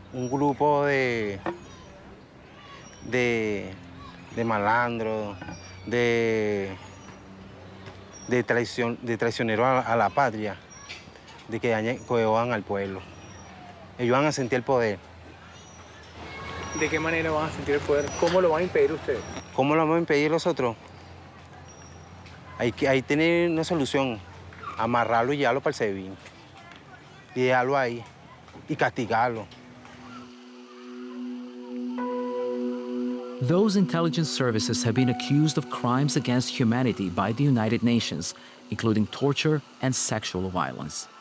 un grupo de malandros, de traicioneros a la patria, de que coheban al pueblo. Ellos van a sentir el poder. ¿De qué manera van a sentir el poder? ¿Cómo lo van a impedir ustedes? ¿Cómo lo vamos a impedir nosotros? Hay que tener una solución, amarrarlo y llevarlo para el SEBIN, y dejarlo ahí, y castigarlo. Those intelligence services have been accused of crimes against humanity by the United Nations, including torture and sexual violence.